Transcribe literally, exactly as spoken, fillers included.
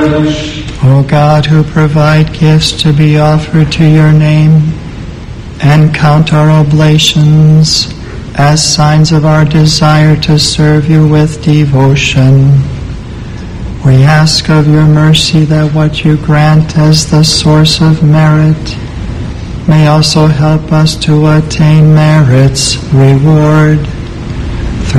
wish. O God, who provide gifts to be offered to your name, and count our oblations as signs of our desire to serve you with devotion, we ask of your mercy that what you grant as the source of merit may also help us to attain merit's reward.